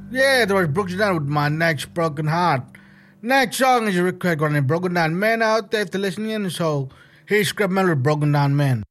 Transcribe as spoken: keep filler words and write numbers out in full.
Yeah, that was Broken Down with my next broken heart. Next song is a request on Broken Down Man out there to listen in, so here's Scrap Metal with Broken Down Man.